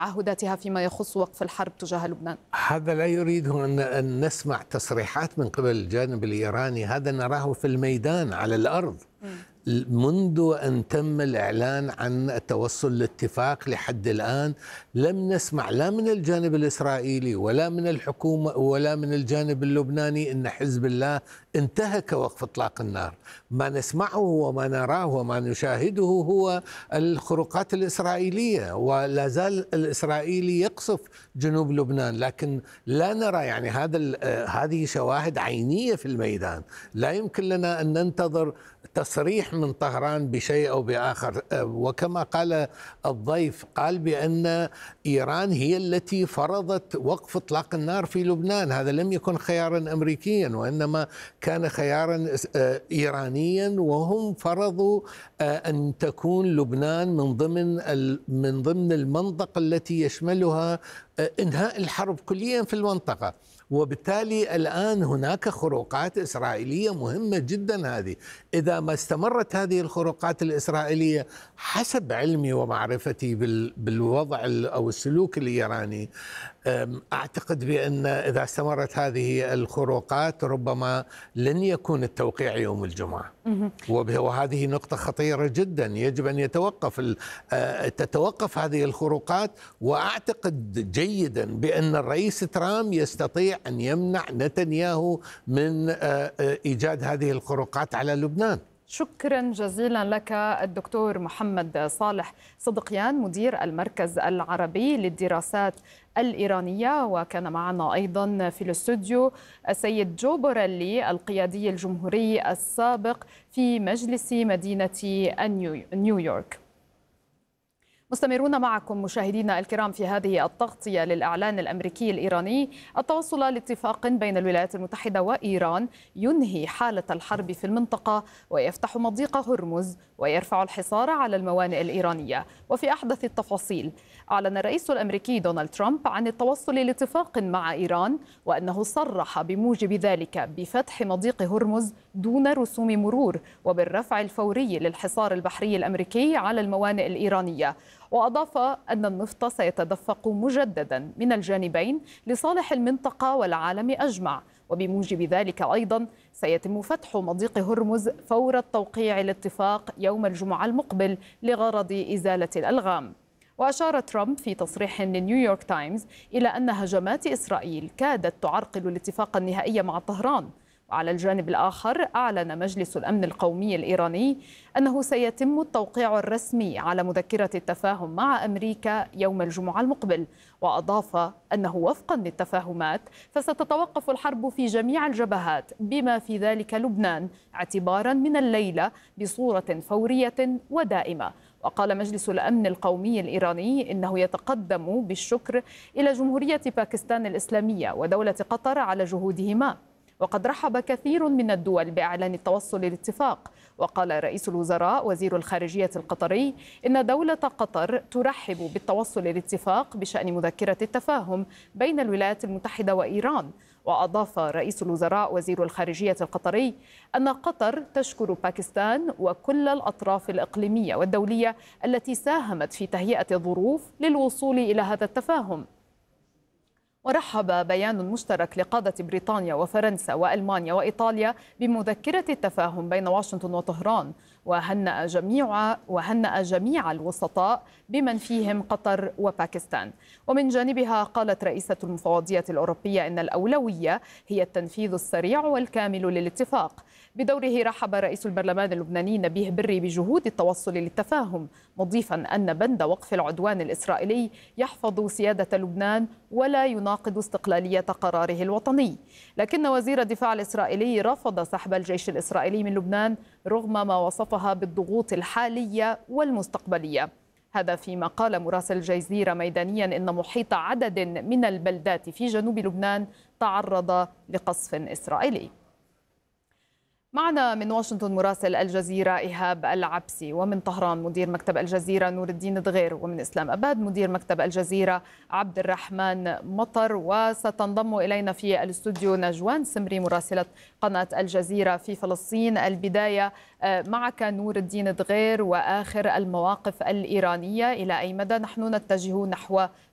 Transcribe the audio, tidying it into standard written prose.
تعهداتها فيما يخص وقف الحرب تجاه لبنان؟ هذا لا يريده أن نسمع تصريحات من قبل الجانب الإيراني، هذا نراه في الميدان على الأرض. منذ أن تم الإعلان عن التوصل لاتفاق لحد الآن لم نسمع لا من الجانب الإسرائيلي ولا من الحكومة ولا من الجانب اللبناني أن حزب الله انتهك وقف إطلاق النار. ما نسمعه وما نراه وما نشاهده هو الخروقات الإسرائيلية، ولا زال الإسرائيلي يقصف جنوب لبنان، لكن لا نرى يعني هذه شواهد عينية في الميدان. لا يمكن لنا أن ننتظر تصريح من طهران بشيء أو بآخر. وكما قال الضيف، قال بأن إيران هي التي فرضت وقف إطلاق النار في لبنان. هذا لم يكن خيارا أمريكيا وإنما كان خيارا إيرانيا، وهم فرضوا أن تكون لبنان من ضمن المنطقة التي يشملها إنهاء الحرب كليا في المنطقة. وبالتالي الآن هناك خروقات إسرائيلية مهمة جدا. هذه إذا ما استمرت هذه الخروقات الإسرائيلية حسب علمي ومعرفتي بالوضع أو السلوك الإيراني، أعتقد بأن إذا استمرت هذه الخروقات ربما لن يكون التوقيع يوم الجمعة. وهذه نقطة خطيرة جدا، يجب أن تتوقف هذه الخروقات. وأعتقد جيدا بأن الرئيس ترامب يستطيع أن يمنع نتنياهو من إيجاد هذه الخروقات على لبنان. شكرا جزيلا لك الدكتور محمد صالح صدقيان، مدير المركز العربي للدراسات الإيرانية. وكان معنا أيضا في الاستوديو السيد جو بوريلي، القيادي الجمهوري السابق في مجلس مدينة نيويورك. مستمرون معكم مشاهدينا الكرام في هذه التغطية للإعلان الأمريكي الإيراني التوصل لاتفاق بين الولايات المتحدة وإيران ينهي حالة الحرب في المنطقة ويفتح مضيق هرمز ويرفع الحصار على الموانئ الإيرانية. وفي أحدث التفاصيل، أعلن الرئيس الأمريكي دونالد ترامب عن التوصل لاتفاق مع إيران، وأنه صرح بموجب ذلك بفتح مضيق هرمز دون رسوم مرور وبالرفع الفوري للحصار البحري الأمريكي على الموانئ الإيرانية. وأضاف أن النفط سيتدفق مجددا من الجانبين لصالح المنطقة والعالم أجمع، وبموجب ذلك أيضا سيتم فتح مضيق هرمز فور التوقيع الاتفاق يوم الجمعة المقبل لغرض إزالة الألغام. وأشار ترامب في تصريح لنيويورك تايمز إلى أن هجمات إسرائيل كادت تعرقل الاتفاق النهائي مع طهران. وعلى الجانب الآخر، أعلن مجلس الأمن القومي الإيراني أنه سيتم التوقيع الرسمي على مذكرة التفاهم مع أمريكا يوم الجمعة المقبل. وأضاف أنه وفقا للتفاهمات فستتوقف الحرب في جميع الجبهات بما في ذلك لبنان اعتبارا من الليلة بصورة فورية ودائمة. وقال مجلس الأمن القومي الإيراني إنه يتقدم بالشكر إلى جمهورية باكستان الإسلامية ودولة قطر على جهودهما. وقد رحب كثير من الدول بإعلان التوصل للاتفاق. وقال رئيس الوزراء وزير الخارجية القطري إن دولة قطر ترحب بالتوصل للاتفاق بشأن مذكرة التفاهم بين الولايات المتحدة وإيران. وأضاف رئيس الوزراء وزير الخارجية القطري أن قطر تشكر باكستان وكل الأطراف الإقليمية والدولية التي ساهمت في تهيئة الظروف للوصول إلى هذا التفاهم. ورحب بيان مشترك لقادة بريطانيا وفرنسا وألمانيا وإيطاليا بمذكرة التفاهم بين واشنطن وطهران، وهنأ جميع الوسطاء بمن فيهم قطر وباكستان. ومن جانبها قالت رئيسة المفوضية الأوروبية إن الأولوية هي التنفيذ السريع والكامل للاتفاق. بدوره رحب رئيس البرلمان اللبناني نبيه بري بجهود التوصل للتفاهم، مضيفا أن بند وقف العدوان الإسرائيلي يحفظ سيادة لبنان ولا يناقض استقلالية قراره الوطني. لكن وزير الدفاع الإسرائيلي رفض سحب الجيش الإسرائيلي من لبنان رغم ما وصفها بالضغوط الحالية والمستقبلية. هذا فيما قال مراسل الجزيرة ميدانيا إن محيط عدد من البلدات في جنوب لبنان تعرض لقصف إسرائيلي. معنا من واشنطن مراسل الجزيرة إيهاب العبسي، ومن طهران مدير مكتب الجزيرة نور الدين دغير، ومن إسلام أباد مدير مكتب الجزيرة عبد الرحمن مطر. وستنضم إلينا في الاستوديو نجوان سمري مراسلة قناة الجزيرة في فلسطين. البداية معك نور الدين دغير، وآخر المواقف الإيرانية إلى أي مدى نحن نتجه نحو